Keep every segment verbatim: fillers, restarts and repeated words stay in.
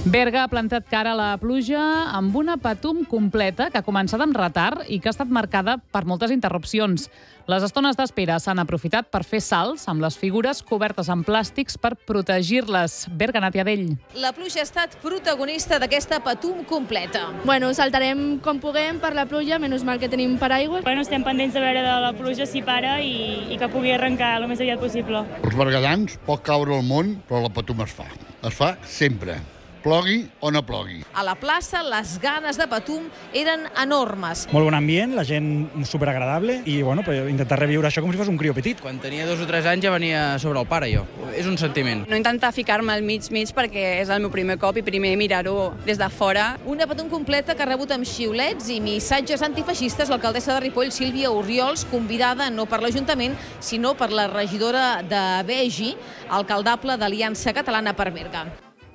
Berga ha plantat cara a la pluja amb una Patum completa que ha començat amb retard i que ha estat marcada per moltes interrupcions. Les estones d'espera s'han aprofitat per fer salts amb les figures cobertes amb plàstics per protegir-les. Berga, Nàtia Dell. La pluja ha estat protagonista d'aquesta Patum completa. Bueno, saltarem com puguem per la pluja, menys mal que tenim paraigua. Bueno, estem pendents de veure de la pluja si para i, i que pugui arrencar el més aviat possible. Els berguedans pot caure el món, però la Patum es fa. Es fa sempre. Plogui o no plogui. A la plaça, les ganes de Patum eren enormes. Molt bon ambient, la gent superagradable i bueno, pues, intentar reviure això com si fos un crió petit. Quan tenia dos o tres anys ja venia sobre el pare, jo. És un sentiment. No intentar ficar-me al mig-mig perquè és el meu primer cop i primer mirar-ho des de fora. Una Patum completa que ha rebut amb xiulets i missatges antifeixistes l'alcaldessa de Ripoll, Sílvia Orriols, convidada no per l'Ajuntament, sinó per la regidora de Begi, alcaldable d'Aliança Catalana per Berga.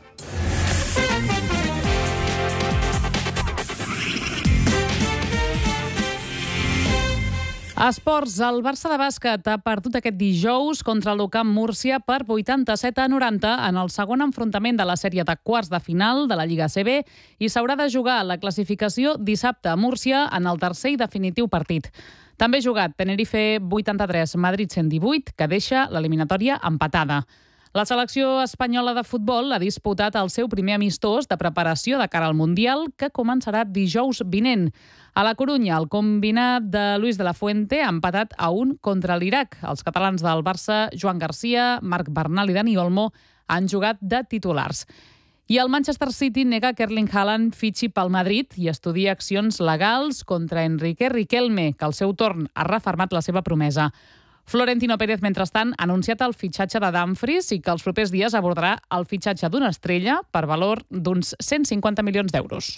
Esports, el Barça de bàsquet ha perdut aquest dijous contra el l'UCAM Múrcia per vuitanta-set a noranta en el segon enfrontament de la sèrie de quarts de final de la Lliga A C B i s'haurà de jugar la classificació dissabte a Múrcia en el tercer i definitiu partit. També ha jugat Tenerife vuitanta-tres, Madrid cent divuit, que deixa l'eliminatòria empatada. La selecció espanyola de futbol ha disputat el seu primer amistós de preparació de cara al Mundial, que començarà dijous vinent. A la Corunya, el combinat de Luis de la Fuente ha empatat a un contra l'Iraq. Els catalans del Barça, Joan Garcia, Marc Bernal i Dani Olmo, han jugat de titulars. I el Manchester City nega que Erling Haaland fitxi pel Madrid i estudia accions legals contra Enrique Riquelme, que al seu torn ha refermat la seva promesa. Florentino Pérez, mentrestant, ha anunciat el fitxatge de Dumfries i que els propers dies abordarà el fitxatge d'una estrella per valor d'uns cent cinquanta milions d'euros.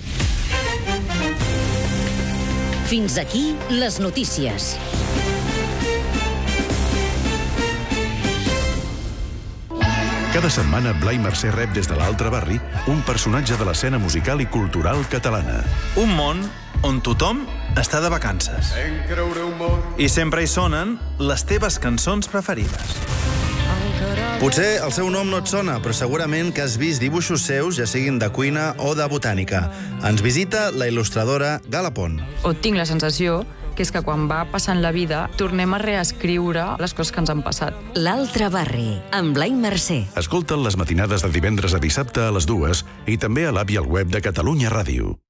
Fins aquí les notícies. Cada setmana, Blai Mercè rep des de l'altre barri un personatge de l'escena musical i cultural catalana. Un món on tothom està de vacances. I sempre hi sonen les teves cançons preferides. Potser el seu nom no et sona, però segurament que has vist dibuixos seus, ja siguin de cuina o de botànica. Ens visita la il·lustradora Gala Pont. O tinc la sensació que és que quan va passant la vida tornem a reescriure les coses que ens han passat. L'altre barri, amb Blai Mercè. Escolta'n les matinades de divendres a dissabte a les dues i també a l'app i al web de Catalunya Ràdio.